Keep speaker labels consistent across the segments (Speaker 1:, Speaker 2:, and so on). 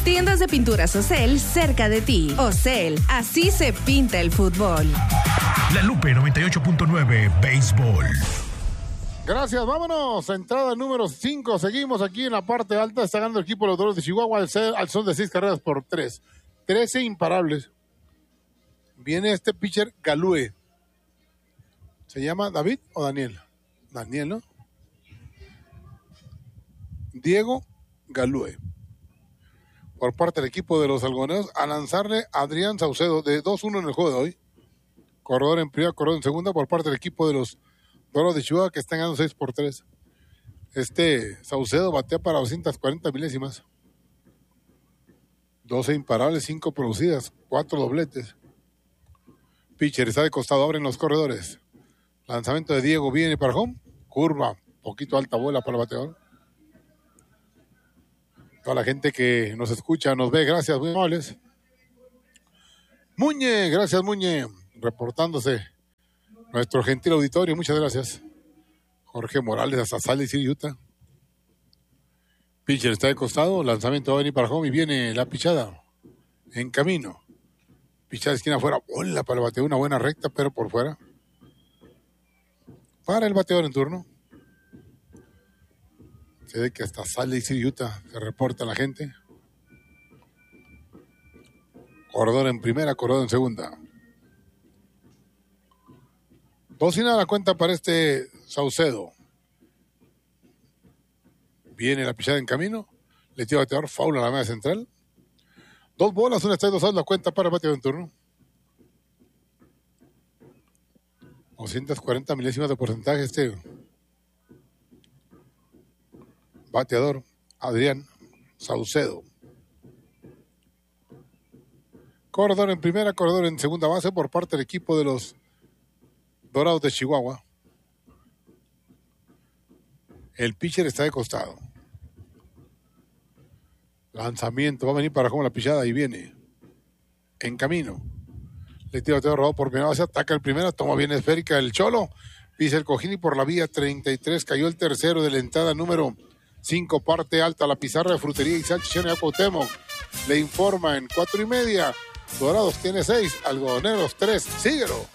Speaker 1: Tiendas de pinturas Ocel cerca de ti. Ocel, así se pinta el fútbol.
Speaker 2: La Lupe 98.9 Béisbol.
Speaker 3: Gracias, vámonos. Entrada número 5. Seguimos aquí en la parte alta. Está ganando el equipo de los Toros de Chihuahua al son de 6 carreras por 3. 13 imparables. Viene este pitcher Galúe. ¿Se llama David o Daniel? Daniel, ¿no? Diego Galúe. Por parte del equipo de los algodoneros, a lanzarle a Adrián Saucedo de 2-1 en el juego de hoy. Corredor en primera, corredor en segunda por parte del equipo de los Toros de Chihuahua, que están ganando 6 por 3. Saucedo batea para 240 milésimas. 12 imparables, 5 producidas, 4 dobletes. Pitcher está de costado, abren los corredores. Lanzamiento de Diego, viene para home. Curva, poquito alta bola para el bateador. Toda la gente que nos escucha, nos ve, gracias, muy amables. Muñe, gracias Muñe, reportándose nuestro gentil auditorio, muchas gracias. Jorge Morales hasta Salt Lake City, Utah. Pitcher está de costado, lanzamiento va a venir para home y viene la pichada en camino. Pichada de esquina afuera, bola para el bateador, una buena recta, pero por fuera. Para el bateador en turno. Se ve que hasta Salt Lake City, Utah, se reporta la gente. Corredor en primera, corredor en segunda. 2-0 la cuenta para Saucedo. Viene la pichada en camino. Le tira bateador, foul a la media central. 2 bolas, 1 strike, 2 outs, la cuenta para el bateador en turno. 240 milésimas de porcentaje bateador Adrián Saucedo. Corredor en primera, corredor en segunda base por parte del equipo de los Dorados de Chihuahua. El pitcher está de costado. Lanzamiento, va a venir para como la pichada y viene en camino. Le tira bateador robado por primera base, ataca el primera, toma bien esférica el Cholo, pisa el cojín y por la vía 33 cayó el tercero de la entrada número 5, parte alta, la pizarra de Frutería y Salchichón de Cuauhtémoc. Le informa en 4:30. Dorados tiene 6, Algodoneros 3. Síguelo.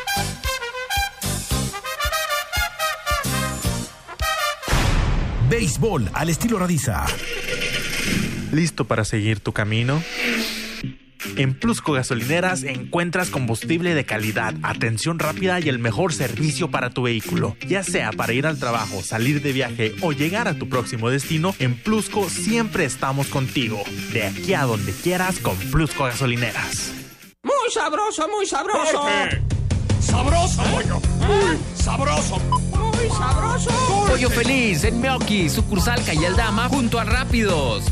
Speaker 2: Béisbol al estilo Radiza.
Speaker 4: ¿Listo para seguir tu camino? En Plusco Gasolineras encuentras combustible de calidad, atención rápida y el mejor servicio para tu vehículo. Ya sea para ir al trabajo, salir de viaje o llegar a tu próximo destino, en Plusco siempre estamos contigo. De aquí a donde quieras con Plusco Gasolineras.
Speaker 5: ¡Muy sabroso, muy sabroso!
Speaker 6: ¡Jorge! ¡Sabroso, pollo! ¡Muy sabroso!
Speaker 5: ¡Muy sabroso!
Speaker 7: Pollo Feliz en Meoqui, sucursal Calle Aldama, junto a Rápidos.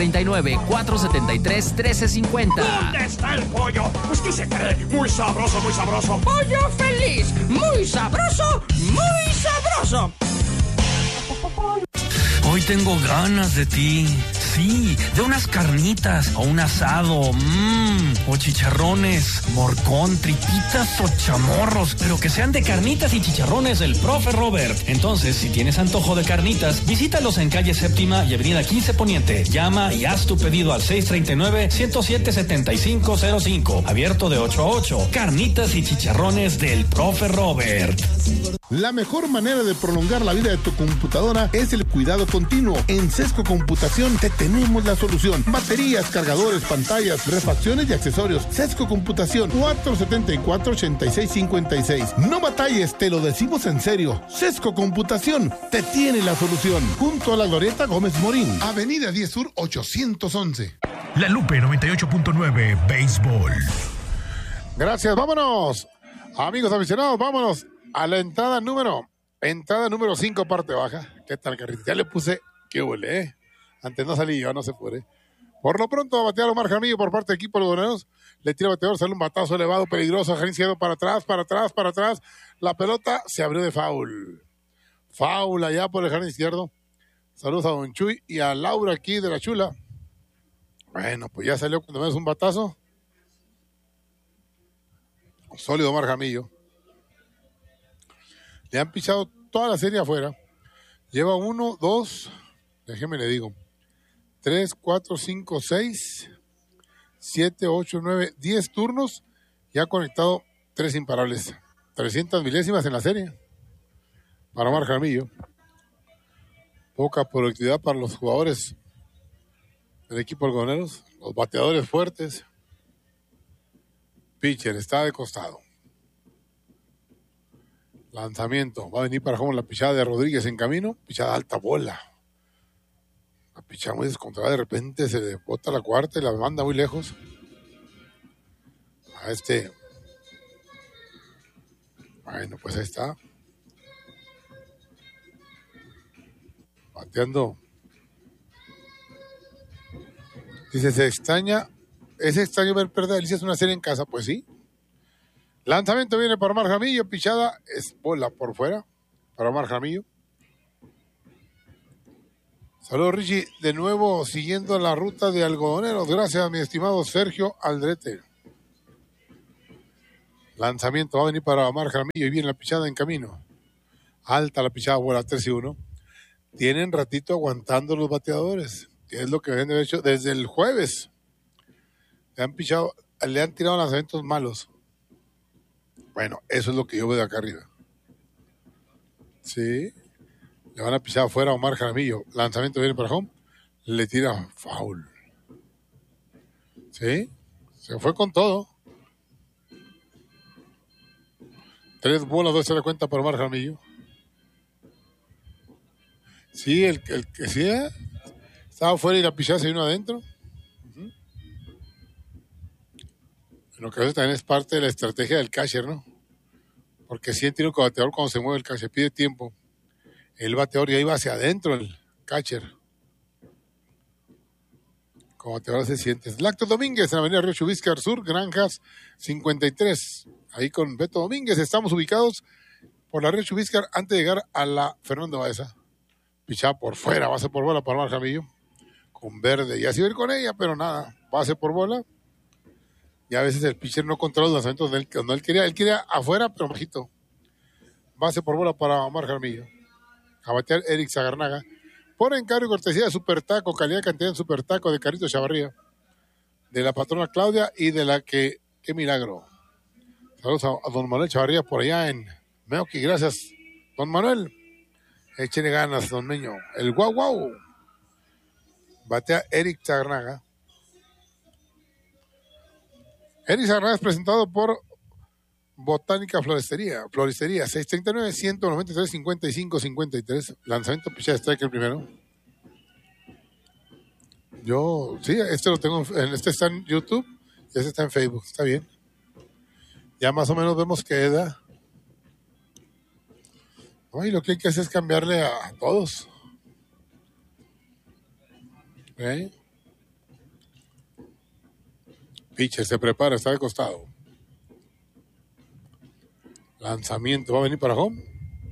Speaker 7: 639-473-1350.
Speaker 6: ¿Dónde está el pollo? Pues ¿qué se cree? ¡Muy sabroso, muy sabroso!
Speaker 5: ¡Pollo Feliz! ¡Muy sabroso, muy sabroso!
Speaker 8: Hoy tengo ganas de ti. Sí, de unas carnitas o un asado, o chicharrones, morcón, tripitas o chamorros, pero que sean de carnitas y chicharrones del Profe Robert. Entonces, si tienes antojo de carnitas, visítalos en calle Séptima y avenida 15 Poniente. Llama y haz tu pedido al 639-107-7505. Abierto de 8 a 8. Carnitas y chicharrones del Profe Robert.
Speaker 9: La mejor manera de prolongar la vida de tu computadora es el cuidado continuo. En Sesco Computación te tenemos la solución. Baterías, cargadores, pantallas, refacciones y accesorios. Sesco Computación, 474-8656. No batalles, te lo decimos en serio. Sesco Computación te tiene la solución. Junto a la Glorieta Gómez Morín, Avenida 10 Sur 811.
Speaker 2: La Lupe 98.9 Béisbol.
Speaker 3: Gracias, vámonos. Amigos aficionados, vámonos a la entrada número 5, parte baja. ¿Qué tal, carrito? Ya le puse, qué huele, Antes no salí yo, no se puede. Por lo pronto va a batear Omar Jaramillo por parte del equipo de los Dorados. Le tira el bateador, sale un batazo elevado, peligroso. Jardín izquierdo para atrás. La pelota se abrió de foul. Foul allá por el jardín izquierdo. Saludos a Don Chuy y a Laura aquí de la Chula. Bueno, pues ya salió cuando ves un batazo. Sólido Omar Jaramillo. Le han pichado toda la serie afuera. Lleva 1, 2, déjeme le digo, 3, 4, 5, 6, 7, 8, 9, 10 turnos y ha conectado 3 imparables. 300 milésimas en la serie para Omar Jaramillo. Poca productividad para los jugadores del equipo algodoneros. Los bateadores fuertes. Pitcher está de costado. Lanzamiento. Va a venir para home la pichada de Rodríguez en camino. Pichada alta bola. La pichada muy descontrolada. De repente se le bota la cuarta y la manda muy lejos. A este. Bueno, pues ahí está. Bateando. Dice, se extraña. Es extraño ver perder Delicias una serie en casa. Pues sí. Lanzamiento viene para Omar Jaramillo. Pichada es bola por fuera para Omar Jaramillo. Saludos, Richie. De nuevo siguiendo la ruta de algodoneros. Gracias, mi estimado Sergio Aldrete. Lanzamiento va a venir para Omar Jaramillo y viene la pichada en camino. Alta la pichada, bola 3-1. Tienen ratito aguantando los bateadores, que es lo que habían hecho desde el jueves. Le han pichado, le han tirado lanzamientos malos. Bueno, eso es lo que yo veo de acá arriba. Sí. Le van a pichar afuera a Omar Jaramillo. Lanzamiento viene para home. Le tira foul. Sí. Se fue con todo. 3 bolas, 2 se da cuenta para Omar Jaramillo. Sí, el que sí, estaba afuera y la pichada se vino adentro. Lo que hace también es parte de la estrategia del catcher, ¿no? Porque si tiene un bateador cuando se mueve el catcher, pide tiempo. El bateador ya iba hacia adentro, el catcher. Como bateador se siente. Lacto Domínguez en la avenida Río Chubiscar Sur, Granjas 53. Ahí con Beto Domínguez estamos ubicados por la Río Chubiscar antes de llegar a la Fernando Baeza. Pichada por fuera, base por bola para Omar Jaramillo. Con verde, y así va a ir con ella, pero nada. Base por bola. Y a veces el pitcher no controla los lanzamientos donde él quería. Él quería afuera, pero bajito. Base por bola para Omar Jaramillo. A batear Eric Zagarnaga. Por encargo y cortesía de Super Taco, calidad y cantidad en Super Taco de Carito Chavarría. De la patrona Claudia y de la que... ¡Qué milagro! Saludos a don Manuel Chavarría por allá en Meoqui. Gracias, don Manuel. Échele ganas, don Meño. El guau guau. Batea Eric Zagarnaga. Eric Zagarnaga es presentado por Botánica Floristería. Floristería 639-193-55-53. Lanzamiento pichada strike el primero. Yo, sí, este lo tengo, este está en YouTube y este está en Facebook. Está bien. Ya más o menos vemos qué da. Y lo que hay que hacer es cambiarle a todos. Pitcher se prepara, está de costado. Lanzamiento, va a venir para home.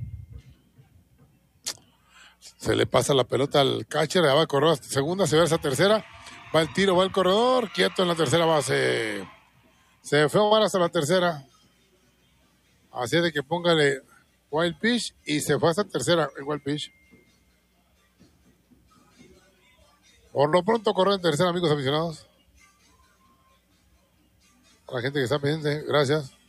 Speaker 3: Se le pasa la pelota al catcher, ya va a correr hasta segunda, se va hasta tercera. Va el tiro, va el corredor, quieto en la tercera base. Se fue a jugar hasta la tercera. Así es de que póngale wild pitch y se fue hasta tercera en wild pitch. Por lo pronto corrió en tercera, amigos aficionados. A la gente que está pendiente, gracias.